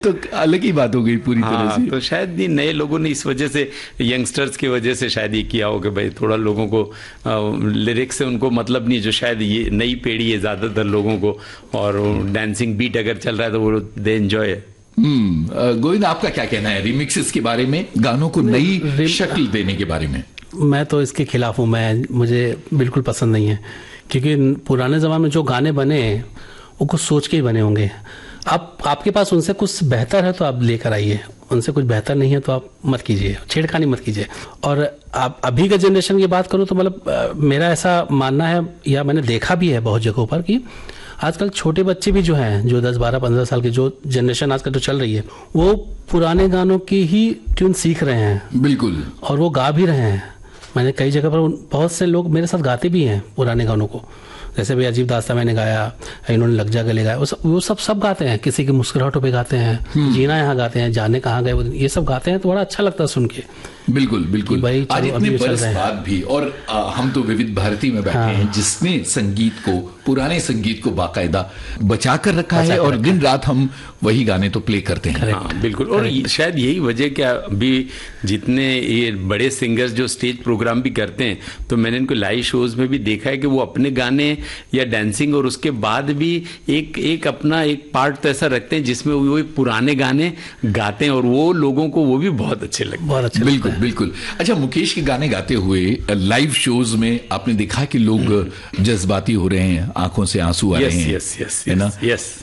तो अलग ही बात हो गई पूरी तरह से। तो शायद ये नए लोगों ने इस वजह से, यंगस्टर्स की वजह से शायद ये किया हो कि भाई थोड़ा लोगों को लिरिक्स से उनको मतलब नहीं, जो शायद ये नई पीढ़ी है ज्यादातर लोगों को, और डांसिंग बीट अगर चल रहा है तो वो दे एंजॉय। गोविंद, आपका क्या कहना है रिमिक्सेस के बारे में, गानों को नई शक्ल देने के बारे में? मैं तो इसके खिलाफ हूँ। मुझे बिल्कुल पसंद नहीं है, क्योंकि पुराने ज़माने में जो गाने बने वो कुछ सोच के ही बने होंगे। आपके पास उनसे कुछ बेहतर है तो आप लेकर आइए, उनसे कुछ बेहतर नहीं है तो आप मत कीजिए, छेड़खानी मत कीजिए। और आप अभी का जनरेशन की बात करूँ तो मतलब मेरा ऐसा मानना है, या मैंने देखा भी है बहुत जगहों पर, कि आजकल छोटे बच्चे भी जो हैं, जो 10, 12, 15 साल की जो जनरेशन आजकल जो चल रही है, वो पुराने गानों की ही ट्यून सीख रहे हैं। बिल्कुल। और वो गा भी रहे हैं। मैंने कई जगह पर बहुत से लोग मेरे साथ गाते भी हैं पुराने गानों को, जैसे भी अजीब दास्तां मैंने गाया, इन्होंने लग जा गले गाया, वो सब गाते हैं। किसी की मुस्कुराहटों पे गाते हैं, जीना यहाँ गाते हैं, जाने कहाँ गए वो दिन, ये सब गाते हैं तो बड़ा अच्छा लगता है सुन के। बिल्कुल बिल्कुल। आज इतने बरस बाद भी, और हम तो विविध भारती में बैठे हैं जिसने संगीत को, पुराने संगीत को बाकायदा बचा कर रखा है, और दिन रात हम वही गाने तो प्ले करते हैं। हाँ बिल्कुल। और शायद यही वजह क्या, अभी जितने ये बड़े सिंगर्स जो स्टेज प्रोग्राम भी करते हैं, तो मैंने इनको लाइव शोज में भी देखा है कि वो अपने गाने या डांसिंग और उसके बाद भी एक अपना एक पार्ट तो ऐसा रखते हैं जिसमें वो पुराने गाने गाते हैं, और वो लोगों को वो भी बहुत अच्छे लगते हैं। बहुत अच्छे। बिल्कुल बिल्कुल। अच्छा, मुकेश के गाने गाते हुए लाइव शोज में आपने देखा कि लोग जज्बाती हो रहे हैं, आंखों से आंसू आ रहे हैं, है ना?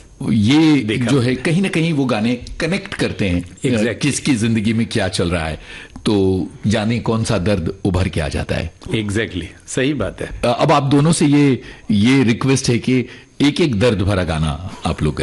ये जो है कहीं ना कहीं वो गाने कनेक्ट करते हैं किसकी जिंदगी में क्या चल रहा है, तो जाने कौन सा दर्द उभर के आ जाता है। एग्जैक्टली, सही बात है। अब आप दोनों से ये रिक्वेस्ट है कि एक एक दर्द भरा गाना आप लोग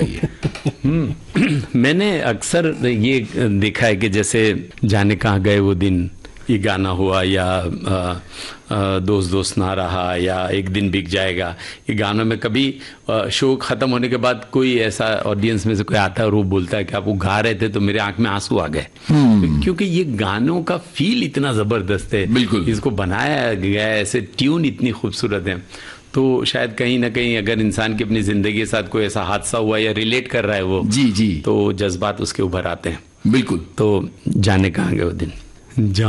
गाइए। मैंने अक्सर ये देखा है कि जैसे जाने कहाँ गए वो दिन, ये गाना हुआ, या दोस्त दोस्त ना रहा, या एक दिन बिक जाएगा, ये गानों में कभी शो खत्म होने के बाद कोई ऐसा ऑडियंस में से कोई आता है और वो बोलता है कि आप वो गा रहे थे तो मेरे आंख में आंसू आ गए, क्योंकि ये गानों का फील इतना जबरदस्त है। बिल्कुल। इसको बनाया गया है, ऐसे ट्यून इतनी खूबसूरत है, तो शायद कहीं ना कहीं अगर इंसान की अपनी जिंदगी के साथ कोई ऐसा हादसा हुआ या रिलेट कर रहा है वो, जी, तो जज्बात उसके उभर आते हैं। बिल्कुल। तो जाने कहाँ गए वो दिन।